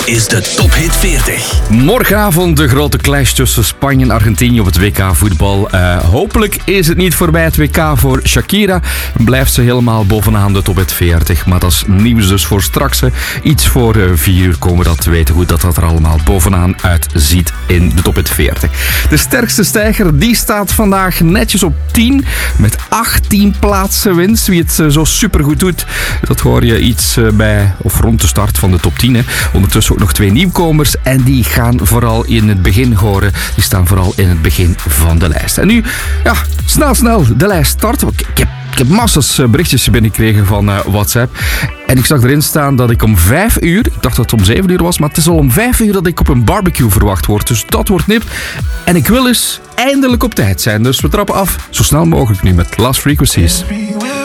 is de Top Hit 40. Morgenavond de grote clash tussen Spanje en Argentinië op het WK voetbal. Hopelijk is het niet voorbij het WK voor Shakira. Blijft ze helemaal bovenaan de Top Hit 40. Maar dat is nieuws dus voor straks. Iets voor 4 uur komen we dat te weten hoe dat er allemaal bovenaan uitziet in de Top Hit 40. De sterkste stijger die staat vandaag netjes op 10 met 18 plaatsen winst. Wie het zo supergoed doet, dat hoor je iets bij of rond de start van de top 10. Hè. Ondertussen ook nog 2 nieuwkomers en die gaan vooral in het begin horen. Die staan vooral in het begin van de lijst. En nu, ja, snel de lijst start. Ik heb massas berichtjes binnengekregen van WhatsApp. En ik zag erin staan dat ik om 5 uur, ik dacht dat het om 7 uur was, maar het is al om 5 uur dat ik op een barbecue verwacht word. Dus dat wordt nipt. En ik wil eens eindelijk op tijd zijn. Dus we trappen af zo snel mogelijk nu met Last Frequencies.